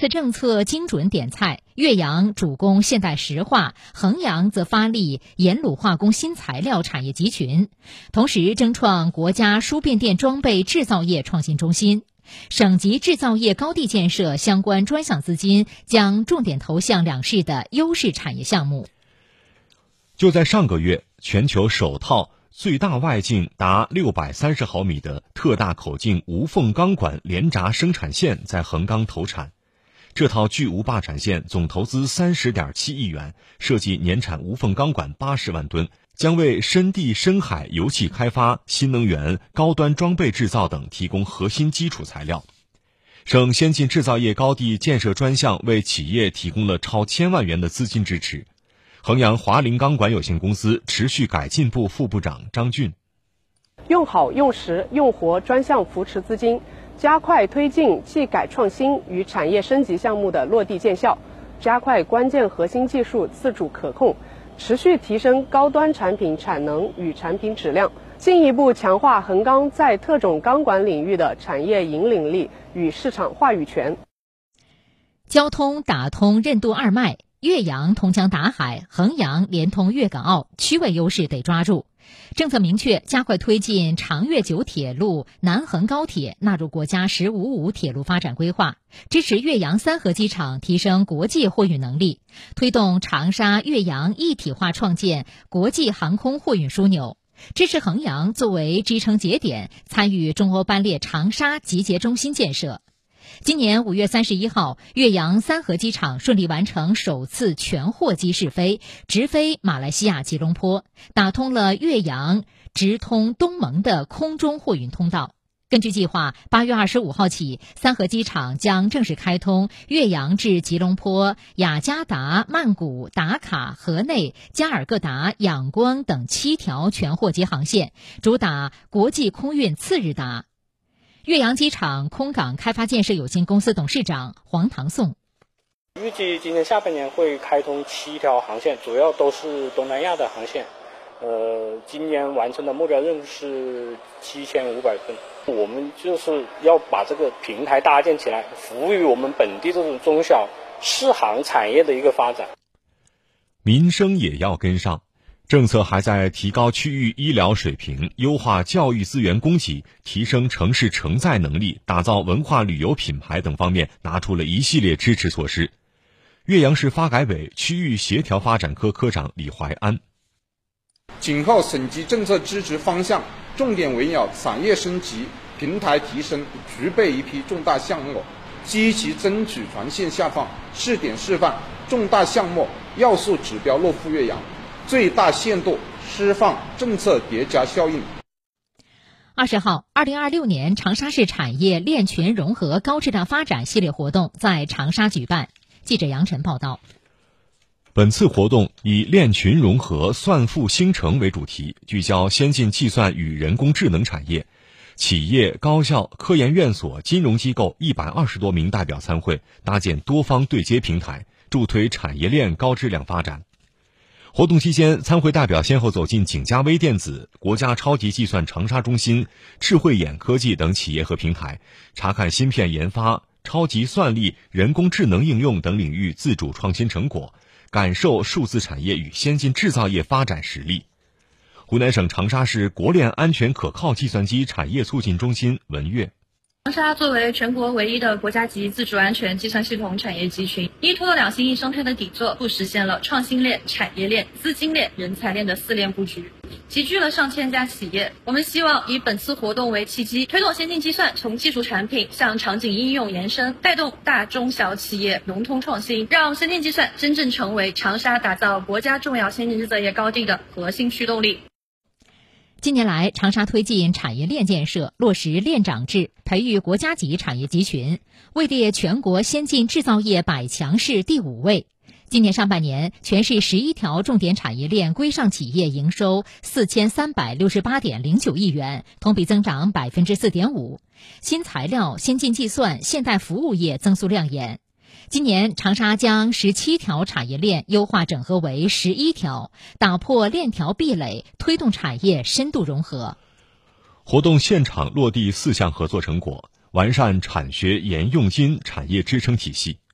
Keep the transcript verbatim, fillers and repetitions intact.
次政策精准点菜，岳阳主攻现代石化，衡阳则发力盐卤化工新材料产业集群，同时争创国家输变电装备制造业创新中心。省级制造业高地建设相关专项资金将重点投向两市的优势产业项目。 就在上个月，全球首套最大外径达六百三十毫米的特大口径无缝钢管联闸生产线在衡钢投产。这套巨无霸产线总投资 三十点七亿元，设计年产无缝钢管八十万吨，将为深地深海油气开发、新能源、高端装备制造等提供核心基础材料。省先进制造业高地建设专项为企业提供了超千万元的资金支持。衡阳华菱钢管有限公司持续改进部副部长张俊： 用好用实用活专项扶持资金，加快推进技改创新与产业升级项目的落地见效，加快关键核心技术自主可控，持续提升高端产品产能与产品质量，进一步强化衡钢在特种钢管领域的产业引领力与市场话语权。 交通打通任督二脉，岳阳通江达海，衡阳连通粤港澳，区位优势得抓住。政策明确，加快推进长粤九铁路、南衡高铁纳入国家“十五五”铁路发展规划，支持岳阳三河机场提升国际货运能力，推动长沙、岳阳一体化创建国际航空货运枢纽，支持衡阳作为支撑节点，参与中欧班列长沙集结中心建设。今年五月三十一号，岳阳三河机场顺利完成首次全货机试飞，直飞马来西亚吉隆坡，打通了岳阳直通东盟的空中货运通道。根据计划，八月二十五号起，三河机场将正式开通岳阳至吉隆坡、雅加达、曼谷、达卡、河内、加尔各答、仰光等七条全货机航线，主打国际空运次日达。岳阳机场空港开发建设有限公司董事长黄唐颂： 预计今年下半年会开通七条航线，主要都是东南亚的航线。呃，今年完成的目标任务是七千五百吨。我们就是要把这个平台搭建起来，服务于我们本地这种中小适航产业的一个发展。 民生也要跟上。政策还在提高区域医疗水平、优化教育资源供给、提升城市承载能力、打造文化旅游品牌等方面拿出了一系列支持措施。岳阳市发改委区域协调发展科科长李怀安： 今后省级政策支持方向重点围绕产业升级、平台提升，具备一批重大项目，积极争取全线下放、试点示范重大项目要素指标落户岳阳，最大限度释放政策叠加效应。 二十号，二零二六年长沙市产业链群融合高质量发展系列活动在长沙举办。记者杨晨报道。 本次活动以链群融合、算富兴城为主题，聚焦先进计算与人工智能产业。企业、高校、科研院所、金融机构一百二十多名代表参会，搭建多方对接平台，助推产业链高质量发展。活动期间，参会代表先后走进景嘉微电子、国家超级计算长沙中心、智慧眼科技等企业和平台，查看芯片研发、超级算力、人工智能应用等领域自主创新成果，感受数字产业与先进制造业发展实力。湖南省长沙市国链安全可靠计算机产业促进中心文跃： 长沙作为全国唯一的国家级自主安全计算系统产业集群，依托两新一生态的底座，不实现了创新链、产业链、资金链、人才链的四链布局，集聚了上千家企业。我们希望以本次活动为契机，推动先进计算从技术产品向场景应用延伸，带动大中小企业融通创新，让先进计算真正成为长沙打造国家重要先进制造业高地的核心驱动力。 近年来，长沙推进产业链建设，落实链长制，培育国家级产业集群，位列全国先进制造业百强市第五位。今年上半年，全市十一条重点产业链规上企业营收四千三百六十八点零九亿元，同比增长百分之四点五。新材料、先进计算、现代服务业增速亮眼。今年，长沙将十七条产业链优化整合为十一条，打破链条壁垒，推动产业深度融合。 活动现场落地四项合作成果，完善产学研用金产业支撑体系。